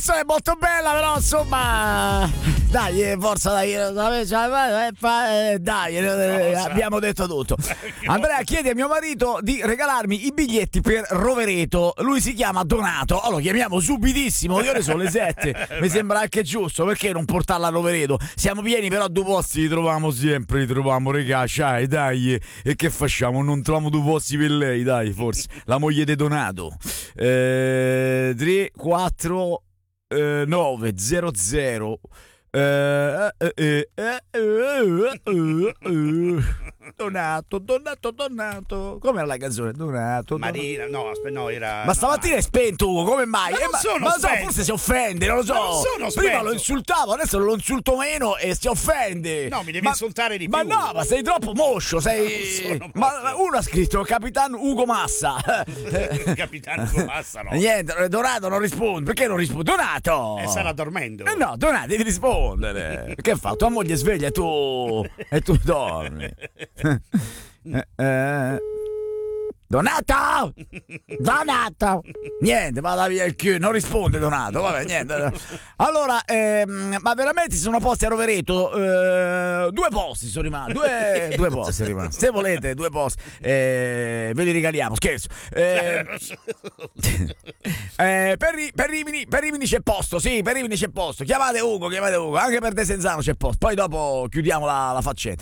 canzone è molto bella, però insomma, dai, forza, dai, abbiamo detto tutto. Andrea chiede a mio marito di regalarmi i biglietti per Rovereto. Lui si chiama Donato, lo chiamiamo subitissimo. Le ore sono le 7, mi sembra anche giusto. Perché non portarla a Rovereto? Siamo pieni, però due posti li troviamo sempre, regà, dai, e che facciamo? Non troviamo due posti per lei, dai, forse la moglie di Donato. 3 4 9 0 0 Donato. Com'era la canzone? Donato. Marina, no, era. Ma stamattina è spento, Ugo, come mai? Ma forse si offende, non lo so. Ma non sono spento. Prima lo insultavo, adesso lo insulto meno e si offende. No, mi devi insultare di più. Ma no, ma sei troppo moscio, sei. Ma uno ha scritto Capitano Ugo Massa. Capitano Ugo Massa, no. Niente, Donato non risponde. Perché non risponde? Donato! Sarà dormendo. No, Donato, devi rispondere. Che fa? Tua moglie sveglia e tu dormi. Donato! Niente, vada via il Q, non risponde Donato, vabbè, niente. Allora, ma veramente si sono posti a Rovereto? 2 posti sono rimasti, due posti sono rimasti. Se volete 2 posti, ve li regaliamo, scherzo. Per Rimini c'è posto, sì, per Rimini c'è posto. Chiamate Ugo, anche per Desenzano c'è posto. Poi dopo chiudiamo la faccenda.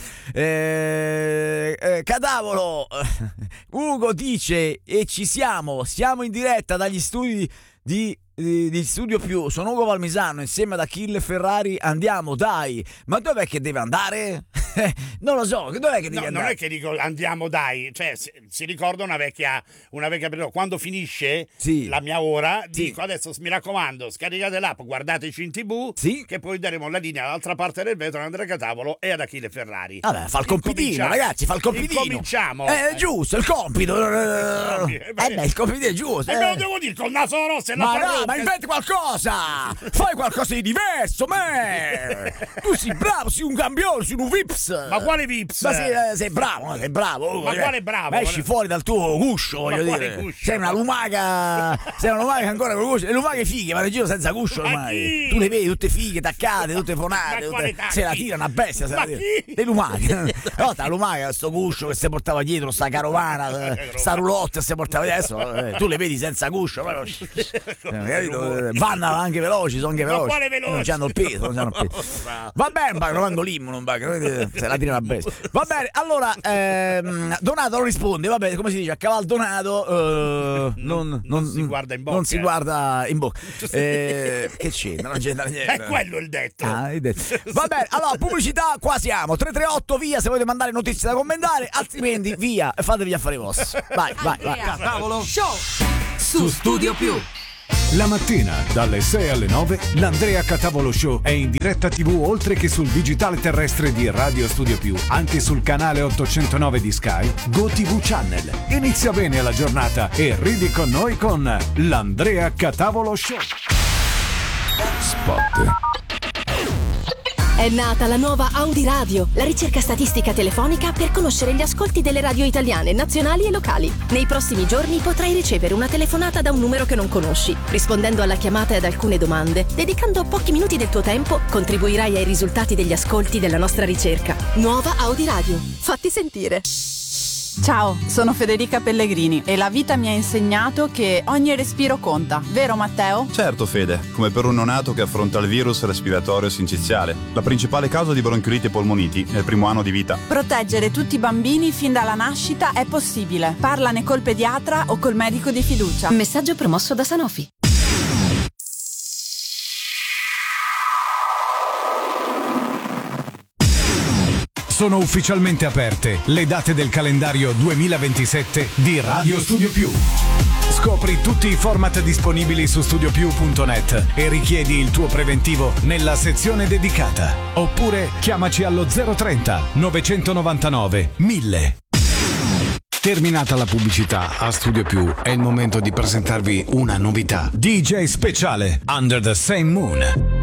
Cadavolo, Ugo dice, e siamo in diretta dagli studi di Studio Più. Sono Ugo Palmisano insieme ad Achille Ferrari. Andiamo, dai. Ma dov'è che deve andare? Non lo so, dov'è che deve andare? Non è che dico andiamo, dai. Cioè, si ricorda una vecchia quando finisce la mia ora, dico adesso mi raccomando, scaricate l'app, guardateci in TV, che poi daremo la linea dall'altra parte del vetro ad Andrea Catavolo e ad Achille Ferrari. Vabbè, fa il compitino, ragazzi, fa il compitino. Cominciamo. È giusto, il compito. Il compito è giusto. E me lo devo dire col naso rosso e la parrucca. Ma inventi qualcosa! Fai qualcosa di diverso, man! Tu sei bravo, sei un campione, sei un Vips! Ma quale Vips? Ma sei bravo. Ma quale bravo? Ma esci fuori dal tuo guscio, voglio dire. Guscio? Sei una lumaca ancora con il guscio. Le lumache fighe, ma in giro senza guscio ormai. Tu le vedi tutte fighe, taccate, tutte fonate. Se la tira una bestia, se la tira. Le lumache. No, la lumaca, sto guscio che si portava dietro, sta carovana, sta roulotte si portava adesso. Tu le vedi senza guscio, vanno anche veloci, sono anche veloci. Ma quale veloci? Non c'hanno il peso, Va bene, non l'immo, non se la tira una bestia. Va bene, allora Donato non risponde, va bene, come si dice, a cavallo Donato non si guarda in bocca. Non si guarda in bocca. Che c'entra? Non c'entra niente. È quello il detto. Va bene, allora pubblicità, qua siamo. 338 via se volete mandare notizie da commentare, altrimenti via e fatevi affari vostri. Vai. Catavolo Show su Studio Più. La mattina, dalle 6 alle 9, l'Andrea Catavolo Show è in diretta TV oltre che sul digitale terrestre di Radio Studio Più, anche sul canale 809 di Sky, GoTV Channel. Inizia bene la giornata e ridi con noi con l'Andrea Catavolo Show. Spot. È nata la nuova Audi Radio, la ricerca statistica telefonica per conoscere gli ascolti delle radio italiane, nazionali e locali. Nei prossimi giorni potrai ricevere una telefonata da un numero che non conosci. Rispondendo alla chiamata e ad alcune domande, dedicando pochi minuti del tuo tempo, contribuirai ai risultati degli ascolti della nostra ricerca. Nuova Audi Radio. Fatti sentire. Ciao, sono Federica Pellegrini e la vita mi ha insegnato che ogni respiro conta, vero Matteo? Certo Fede, come per un neonato che affronta il virus respiratorio sinciziale, la principale causa di bronchioliti e polmoniti nel primo anno di vita. Proteggere tutti i bambini fin dalla nascita è possibile. Parlane col pediatra o col medico di fiducia. Messaggio promosso da Sanofi. Sono ufficialmente aperte le date del calendario 2027 di Radio Studio Più. Scopri tutti i format disponibili su studiopiù.net e richiedi il tuo preventivo nella sezione dedicata. Oppure chiamaci allo 030 999 1000. Terminata la pubblicità, a Studio Più è il momento di presentarvi una novità. DJ speciale Under the Same Moon.